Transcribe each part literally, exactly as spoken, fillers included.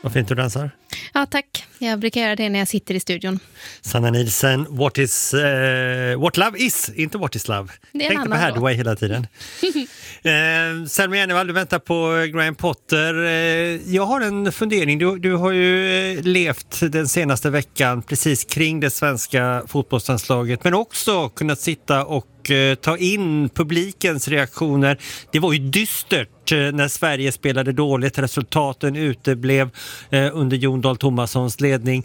Vad fint du dansar. Ja, tack. Jag brukar göra det när jag sitter i studion. Sanna Nielsen, what is uh, what love is, inte what is love. Tänkte på Hathaway hela tiden. eh, Selma Jennevall, du väntar på Graham Potter. Eh, jag har en fundering. Du, du har ju eh, levt den senaste veckan precis kring det svenska fotbollslandslaget, men också kunnat sitta och ta in publikens reaktioner. Det var ju dystert när Sverige spelade dåligt. Resultaten uteblev under Jon Dahl Tomassons ledning.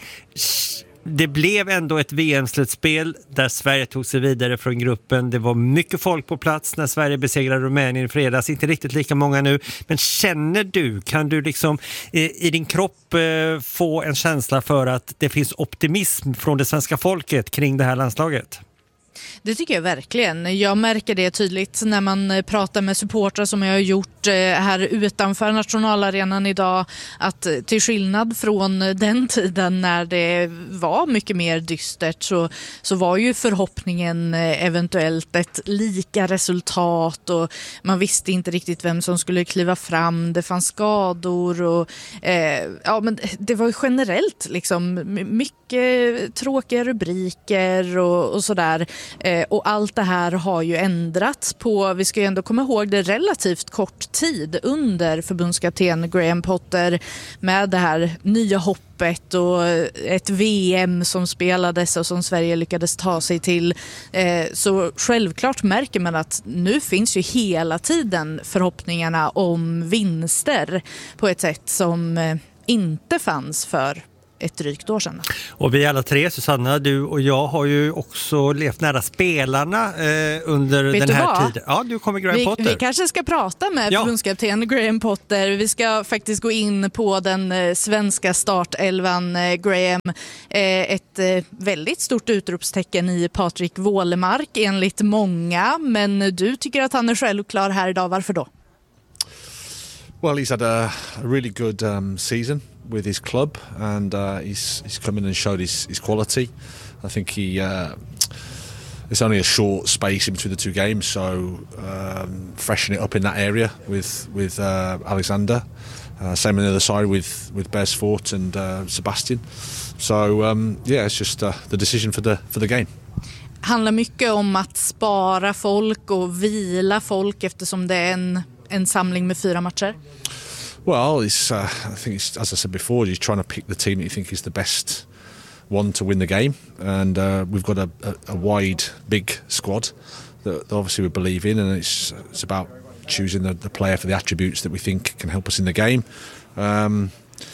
Det blev ändå ett V M-slutspel där Sverige tog sig vidare från gruppen. Det var mycket folk på plats när Sverige besegrade Rumänien i fredags. Inte riktigt lika många nu. Men känner du, kan du liksom i din kropp få en känsla för att det finns optimism från det svenska folket kring det här landslaget? Det tycker jag verkligen. Jag märker det tydligt när man pratar med supportrar som jag har gjort här utanför nationalarenan idag, att till skillnad från den tiden när det var mycket mer dystert så, så var ju förhoppningen eventuellt ett lika resultat och man visste inte riktigt vem som skulle kliva fram. Det fanns skador och eh, ja, men det var ju generellt liksom mycket tråkiga rubriker och, och sådär. Och allt det här har ju ändrats på, vi ska ju ändå komma ihåg det, relativt kort tid under förbundskapten Graham Potter med det här nya hoppet och ett V M som spelades och som Sverige lyckades ta sig till. Så självklart märker man att nu finns ju hela tiden förhoppningarna om vinster på ett sätt som inte fanns för ett drygt år sedan. Och vi alla tre, Susanna, du och jag, har ju också levt nära spelarna eh, under Vet den här vad? tiden. Ja, du kommer Graham vi, Potter. Vi kanske ska prata med ja. förbundskapten Graham Potter. Vi ska faktiskt gå in på den eh, svenska startelvan eh, Graham. Eh, ett eh, väldigt stort utropstecken i Patrik Wålemark enligt många, men du tycker att han är självklar här idag. Varför då? Well, he's had a, a really good um, season with his club, and uh, he's he's come in and showed his, his quality. I think he uh, it's only a short space in between the two games, so um, freshen it up in that area with with uh, Alexander. Uh, same on the other side with with Beresford and uh, Sebastian. So um, yeah, it's just uh, the decision for the for the game. Handlar mycket om att spara folk och vila folk eftersom det är en en samling med fyra matcher. Well, it's, uh, I think it's, as I said before, you're trying to pick the team that you think is the best one to win the game, and uh, we've got a, a, a wide, big squad that, that obviously we believe in, and it's it's about choosing the, the player for the attributes that we think can help us in the game, um,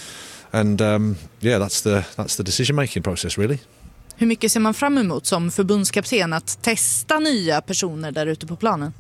and um, yeah, that's the that's the decision-making process really. Hur mycket ser man fram emot som förbundskapten att testa nya personer där ute på planen?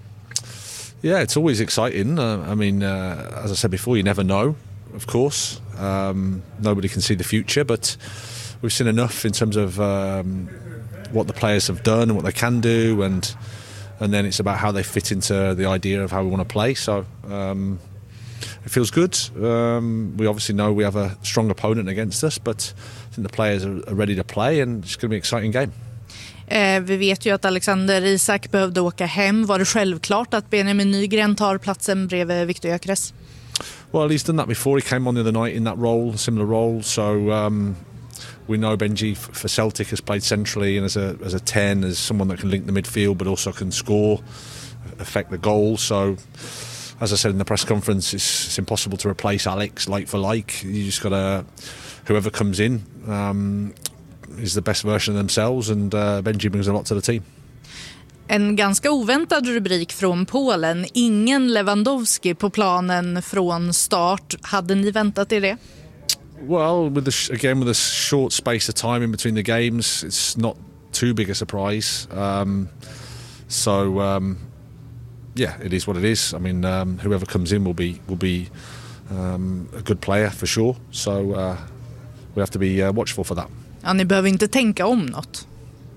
Yeah, it's always exciting. Uh, I mean, uh, as I said before, you never know, of course. Um, nobody can see the future, but we've seen enough in terms of um, what the players have done and what they can do, and and then it's about how they fit into the idea of how we want to play. So um, it feels good. Um, we obviously know we have a strong opponent against us, but I think the players are, are ready to play, and it's going to be an exciting game. Eh, vi vet ju att Alexander Isak behövde åka hem. Var det självklart att Benjamin Nygren tar platsen bredvid Viktor Gyökeres? Well, he's done that before. He came on the other night in that role, a similar role. So um, we know Benji f- for Celtic has played centrally and as a as a ten, as someone that can link the midfield but also can score, affect the goal. So as I said in the press conference, it's, it's impossible to replace Alex like for like. You just got to, whoever comes in um, is the best version of themselves, and uh, Benji brings a lot to the team. En ganska oväntad rubrik från Polen. Ingen Lewandowski på planen från start. Hade ni väntat er det? Well, with the, again with a short space of time in between the games, it's not too big a surprise. Um, so um, yeah, it is what it is. I mean, um, whoever comes in will be will be um, a good player for sure. So uh, we have to be uh, watchful for that. Ja, ni behöver inte tänka om något.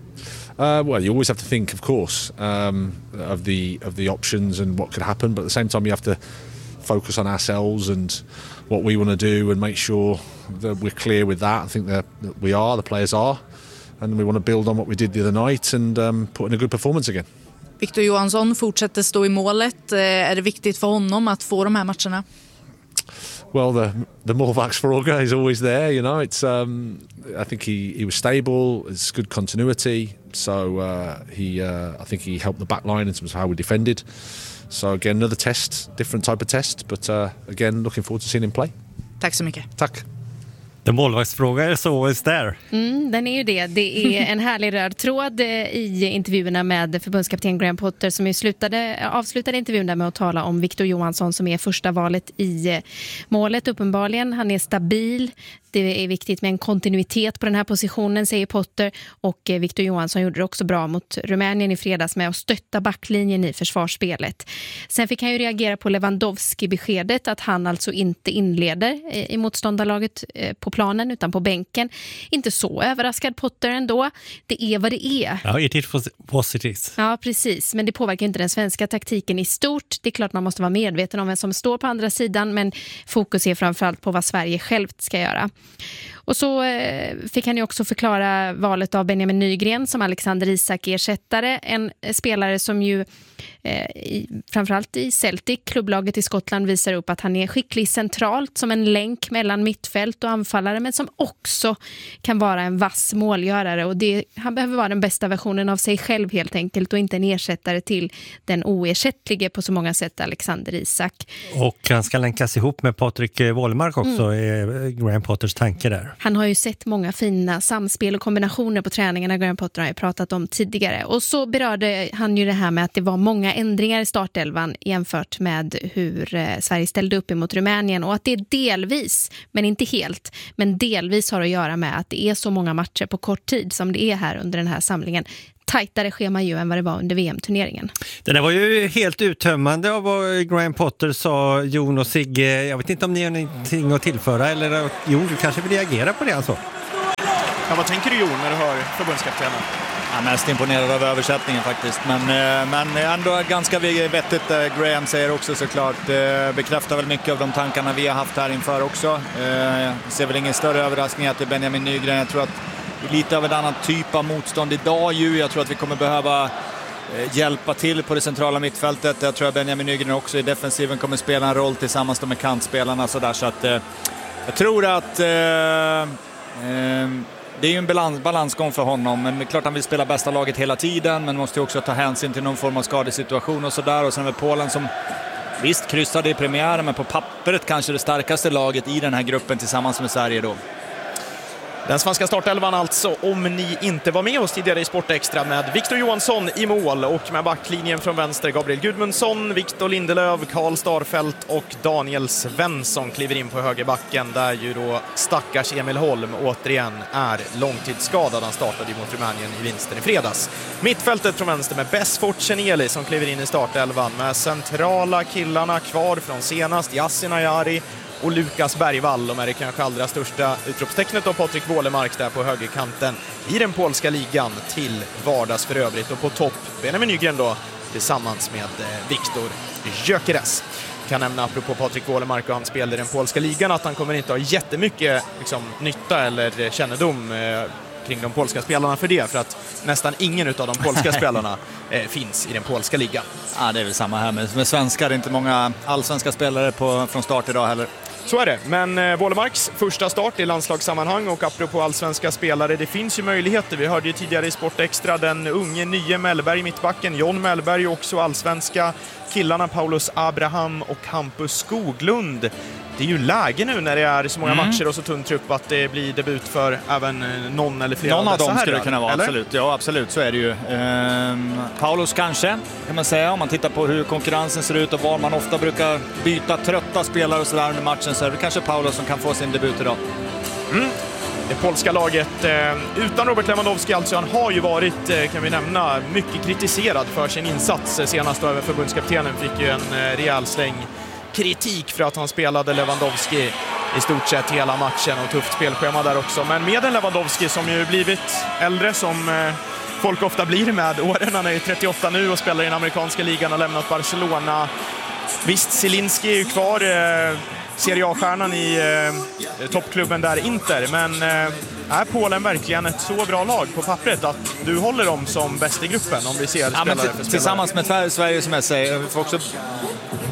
Uh, well, you always have to think, of course, um, of the of the options and what could happen. But at the same time, you have to focus on ourselves and what we want to do, and make sure that we're clear with that. I think that, that we are, the players are, and we want to build on what we did the other night and um, put in a good performance again. Victor Johansson fortsätter stå i målet. Är det viktigt för honom att få de här matcherna? well, the the målvaktsfråga is always there. You know, it's. Um, I think he, he was stable. It's good continuity. So uh, he, uh, I think he helped the back line in terms of how we defended. So again, another test, different type of test. But uh, again, looking forward to seeing him play. Tack så mycket. Tack. The målvaktsfråga is always there. Mm, den är ju det. Det är en härlig röd tråd i intervjuerna med förbundskapten Graham Potter som ju slutade, avslutade intervjun där med att tala om Victor Johansson som är första valet i målet uppenbarligen. Han är stabil. Det är viktigt med en kontinuitet på den här positionen, säger Potter. Och Victor Johansson gjorde det också bra mot Rumänien i fredags med att stötta backlinjen i försvarsspelet. Sen fick han ju reagera på Lewandowski-beskedet att han alltså inte inleder i motståndarlaget på planen utan på bänken. Inte så överraskad Potter ändå. Det är vad det är. Ja, it is positivt. Ja, precis. Men det påverkar inte den svenska taktiken i stort. Det är klart man måste vara medveten om vem som står på andra sidan, men fokus är framförallt på vad Sverige självt ska göra. Och så eh, fick han ju också förklara valet av Benjamin Nygren som Alexander Isak ersättare. En spelare som ju eh, i, framförallt i Celtic, klubblaget i Skottland, visar upp att han är skicklig centralt som en länk mellan mittfält och anfallare, men som också kan vara en vass målgörare. Och det, han behöver vara den bästa versionen av sig själv helt enkelt och inte en ersättare till den oersättlige på så många sätt Alexander Isak. Och han ska länkas ihop med Patrik Wålemark också, mm. är Graham Potters tanke där. Han har ju sett många fina samspel och kombinationer på träningarna. Graham Potter har ju pratat om tidigare. Och så berörde han ju det här med att det var många ändringar i startelvan jämfört med hur eh, Sverige ställde upp emot Rumänien. Och att det delvis, men inte helt, men delvis har att göra med att det är så många matcher på kort tid som det är här under den här samlingen. Tajtare schema ju än vad det var under V M-turneringen. Det där var ju helt uttömmande av vad Graham Potter sa, Jon och Sigge. Jag vet inte om ni har någonting att tillföra eller Jon, du kanske vill reagera på det alltså. Ja, vad tänker du Jon när du hör förbundskaptenen? Jag är mest imponerad av översättningen faktiskt. Men, men ändå ganska vettigt. Graham säger också såklart. Bekräftar väl mycket av de tankarna vi har haft här inför också. Jag ser väl ingen större överraskning att det är Benjamin Nygren. Jag tror att lite av en annan typ av motstånd idag ju. Jag tror att vi kommer behöva eh, hjälpa till på det centrala mittfältet. Jag tror att Benjamin Nygren också i defensiven kommer spela en roll tillsammans med kantspelarna. Så, där, så att, eh, jag tror att eh, eh, det är ju en balans, balansgång för honom. Men det är klart att han vill spela bästa laget hela tiden. Men måste också ta hänsyn till någon form av skadesituation och sådär. Och sen med Polen som visst kryssade i premiären, men på pappret kanske det starkaste laget i den här gruppen tillsammans med Sverige då. Den svenska startelvan alltså, om ni inte var med oss tidigare i Sportextra, med Victor Johansson i mål och med backlinjen från vänster Gabriel Gudmundsson, Victor Lindelöf, Karl Starfelt och Daniel Svensson kliver in på högerbacken där ju då stackars Emil Holm återigen är långtidsskadad. Han startade mot Rumänien i vinsten i fredags. Mittfältet från vänster med Besfort Cheneli som kliver in i startelvan med centrala killarna kvar från senast, Yasin Ayari och Lukas Bergvall, och är det kanske allra största utropstecknet av Patrik Wålemark där på högerkanten i den polska ligan till vardags för övrigt. Och på topp Benjamin Nygren då tillsammans med Viktor Gyökeres. Kan nämna apropå Patrik Wålemark och hans spel i den polska ligan att han kommer inte ha jättemycket liksom, nytta eller kännedom eh, kring de polska spelarna för det, för att nästan ingen av de polska spelarna eh, finns i den polska ligan. Ja, det är väl samma här med, med svenskar, inte många allsvenska spelare på, från start idag heller. Så är det, men eh, Wålemarks första start i landslagssammanhang, och apropå allsvenska spelare, det finns ju möjligheter. Vi hörde ju tidigare i Sportextra den unge nye Mellberg i mittbacken, John Mellberg, och också allsvenska killarna Paulus Abraham och Hampus Skoglund. Det är ju läge nu när det är så många mm. matcher och så tunn trupp att det blir debut för även någon eller flera någon av, av dem skulle här, det kunna vara, eller? Absolut. Ja, absolut, så är det ju. Ehm, Paulus kanske, kan man säga, om man tittar på hur konkurrensen ser ut och var man ofta brukar byta trötta spelare och sådär under matchen, så är det kanske Paulus som kan få sin debut idag. Mm. Det polska laget eh, utan Robert Lewandowski, alltså, han har ju varit, eh, kan vi nämna, mycket kritiserad för sin insats. Senast över förbundskaptenen fick ju en eh, rejäl släng kritik för att han spelade Lewandowski i stort sett hela matchen, och tufft spelschema där också. Men med en Lewandowski som ju blivit äldre, som eh, folk ofta blir med åren, han är ju trettioåtta nu och spelar i den amerikanska ligan och lämnat Barcelona. Visst, Zielinski är ju kvar, eh, Serie A-stjärnan i eh, toppklubben där, Inter, men eh, är Polen verkligen ett så bra lag på pappret att du håller dem som bäst i gruppen om vi ser ja, spelare för spelare? Tillsammans med Sverige, som jag säger, vi får också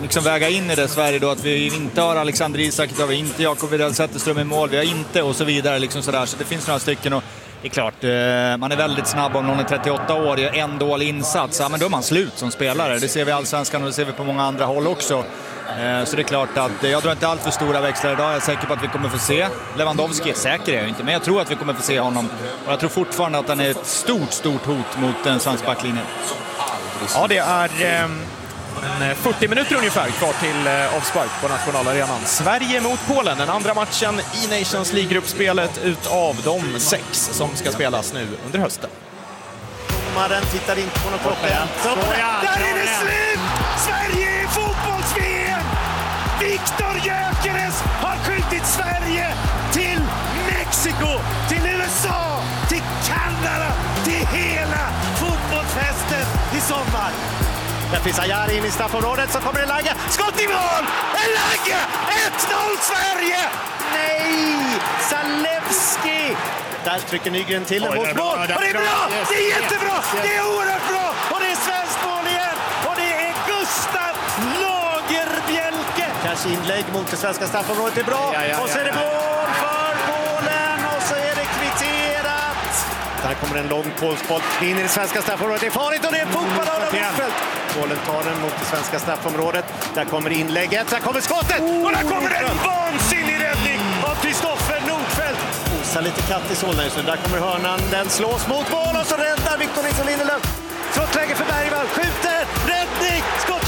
liksom väga in i det Sverige då, att vi inte har Alexander Isak, vi har inte Jakob Widell Zetterström i mål, vi har inte och så vidare liksom sådär. Så det finns några stycken och det är klart, eh, man är väldigt snabb om någon är trettioåtta år, gör en dålig insats, ja, men då är man slut som spelare. Det ser vi i Allsvenskan och det ser vi på många andra håll också. Eh, så det är klart att eh, jag drar inte allt för stora växlar idag. Jag är säker på att vi kommer få se Lewandowski, är säker är jag inte, men jag tror att vi kommer få se honom. Och jag tror fortfarande att han är ett stort, stort hot mot den svenska backlinjen. Ja, det är eh, fyrtio minuter ungefär kvar till eh, avspark på nationalarenan. Sverige mot Polen, den andra matchen i Nations League-gruppspelet utav de sex som ska spelas nu under hösten. Domaren tittar inte på någon klockan. Där är det slut! Sverige i fotbolls-V M! Viktor Gyökeres har skjutit Sverige till Mexiko, till U S A, till Kanada, till hela fotbollsfestet i sommar. Där finns Ajari in i straffområdet, så kommer det Lagge. Skott i mål! En Lagge! ett noll Sverige! Nej! Zalewski! Där trycker Nygren till en mot mål. Och det är bra! Det är jättebra! Det är oerhört bra! Och det är svenskt mål igen! Och det är Gustav Lagerbjälke! Kanske inlägg mot det svenska straffområdet. Det är bra! Ja, ja, och så är det mål för Polen! Och så är det kvitterat! Där kommer en lång polsk boll in i det svenska straffområdet. Det är farligt och det är fotboll av Nordfeldt. Polen tar den mot det svenska straffområdet. Där kommer inlägget. Där kommer skottet! Och där kommer en vansinnig räddning av Kristoffer Nordfeldt. Osar lite katt i Solna just nu. Där kommer hörnan. Den slås mot mål och så räddar Victor Nilsson Lindelöf. Skottläge för Bergvall. Skjuter! Räddning! Skott!